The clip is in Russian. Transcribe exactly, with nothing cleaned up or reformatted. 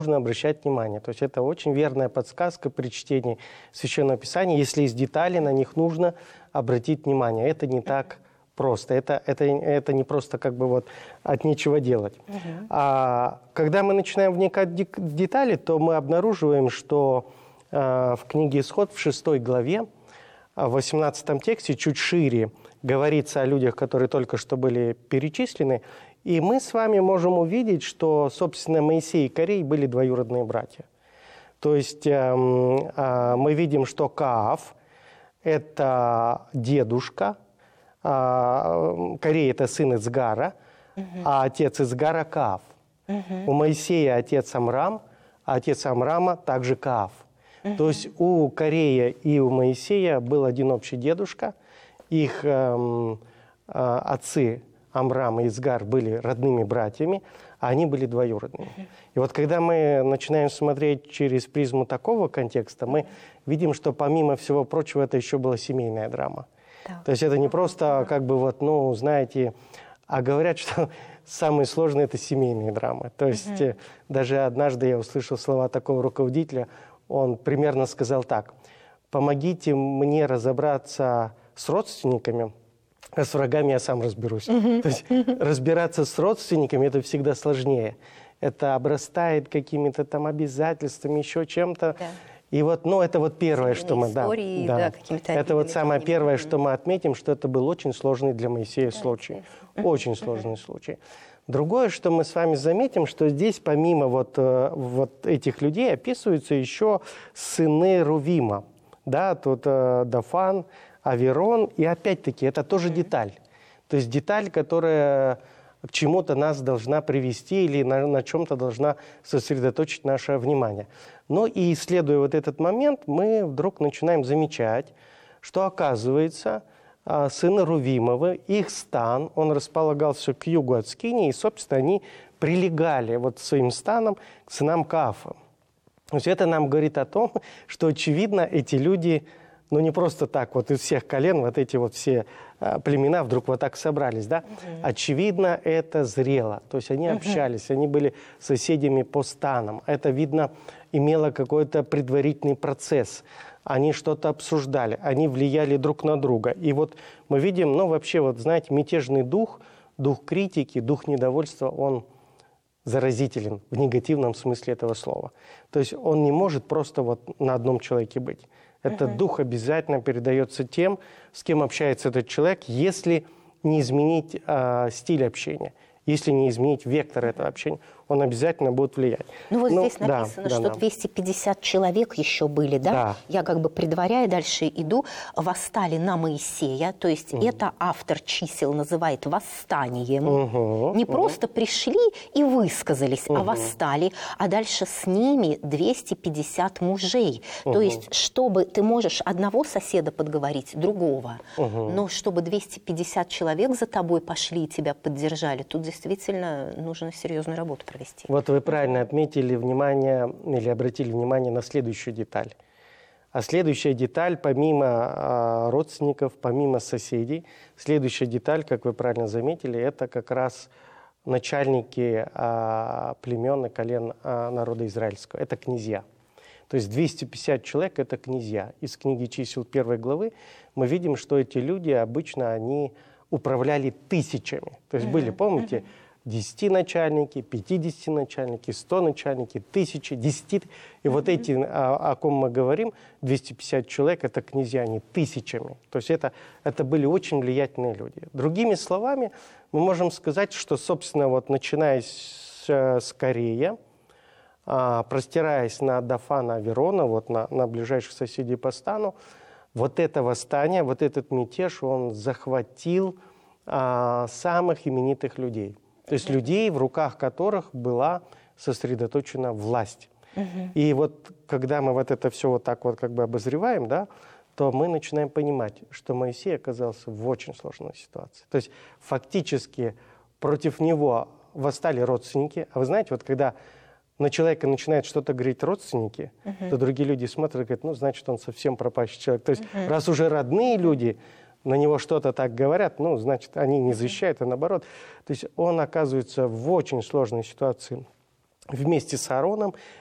нужно обращать внимание. То есть это очень верная подсказка при чтении Священного Писания. Если есть детали, на них нужно обратить внимание. Это не так просто. Это, это, это не просто как бы вот от нечего делать. Uh-huh. А когда мы начинаем вникать в детали, то мы обнаруживаем, что э, в книге «Исход» в шестой главе, в восемнадцатом тексте, чуть шире, говорится о людях, которые только что были перечислены. И мы с вами можем увидеть, что, собственно, Моисей и Корей были двоюродные братья. То есть э, э, мы видим, что Кааф – это дедушка, э, Корей – это сын Ицгара, угу. а отец Ицгара – Кааф. Угу. У Моисея отец Амрам, а отец Амрама также Кааф. Угу. То есть у Корея и у Моисея был один общий дедушка, их э, э, отцы Амрам и Ицгар были родными братьями, а они были двоюродными. Uh-huh. И вот когда мы начинаем смотреть через призму такого контекста, мы видим, что помимо всего прочего это еще была семейная драма. Да. То есть это не просто как бы вот, ну, знаете, а говорят, что самые сложные – это семейные драмы. То есть uh-huh. даже однажды я услышал слова такого руководителя, он примерно сказал так: «Помогите мне разобраться с родственниками, а с врагами я сам разберусь». Uh-huh. То есть разбираться с родственниками – это всегда сложнее. Это обрастает какими-то там обязательствами, еще чем-то. Да. И вот, ну, это вот первое, что мы… Истории, да, да, да. Это вот самое первое, что мы отметим, что это был очень сложный для Моисея да, случай. Uh-huh. Очень сложный uh-huh. случай. Другое, что мы с вами заметим, что здесь помимо вот, вот этих людей описываются еще сыны Рувима. Да, тут э, Дафан, Аверон, и опять-таки это тоже mm-hmm. деталь. То есть деталь, которая к чему-то нас должна привести или на, на чем-то должна сосредоточить наше внимание. Но и исследуя вот этот момент, мы вдруг начинаем замечать, что оказывается сыны Рувимовы, их стан, он располагался к югу от Скинии, и, собственно, они прилегали вот своим станом к сынам Каафа. То есть это нам говорит о том, что, очевидно, эти люди… Ну, не просто так, вот из всех колен вот эти вот все а, племена вдруг вот так собрались, да? Uh-huh. Очевидно, это зрело. То есть они uh-huh. общались, они были соседями по станам. Это, видно, имело какой-то предварительный процесс. Они что-то обсуждали, они влияли друг на друга. И вот мы видим, ну, вообще, вот, знаете, мятежный дух, дух критики, дух недовольства, он заразителен в негативном смысле этого слова. То есть он не может просто вот на одном человеке быть. Этот uh-huh. дух обязательно передается тем, с кем общается этот человек, если не изменить э, стиль общения, если не изменить вектор этого общения, он обязательно будет влиять. Ну вот ну, здесь написано, да, что да, двести пятьдесят человек еще были, да? да? Я как бы предваряя дальше иду, восстали на Моисея, то есть угу. это автор чисел называет восстанием. Угу, не угу. просто пришли и высказались, угу. а восстали, а дальше с ними двести пятьдесят мужей. Угу. То есть чтобы ты можешь одного соседа подговорить, другого, угу. но чтобы двести пятьдесят человек за тобой пошли и тебя поддержали, тут действительно нужно серьезную работу провести. Вот вы правильно отметили внимание или обратили внимание на следующую деталь. А следующая деталь, помимо а, родственников, помимо соседей, следующая деталь, как вы правильно заметили, это как раз начальники а, племен и колен а, народа израильского. Это князья. То есть двести пятьдесят человек – это князья. Из книги чисел первой главы мы видим, что эти люди обычно они управляли тысячами. То есть были, помните, десяти начальники, пятидесяти начальники, сто начальники, тысячи, десяти. И mm-hmm. вот эти, о, о ком мы говорим, двести пятьдесят человек, это князья, они тысячами. То есть это, это были очень влиятельные люди. Другими словами, мы можем сказать, что, собственно, вот начиная с, с Корея, а, простираясь на Дафана, Аверона, вот на, на ближайших соседей по стану, вот это восстание, вот этот мятеж, он захватил а, самых именитых людей. То есть людей, в руках которых была сосредоточена власть. Uh-huh. И вот когда мы вот это все вот так вот как бы обозреваем, да, то мы начинаем понимать, что Моисей оказался в очень сложной ситуации. То есть фактически против него восстали родственники. А вы знаете, вот когда на человека начинают что-то говорить родственники, uh-huh. то другие люди смотрят и говорят, ну, значит, он совсем пропащий человек. То есть uh-huh. раз уже родные люди на него что-то так говорят, ну, значит, они не защищают, а наоборот. То есть он оказывается в очень сложной ситуации вместе с Аароном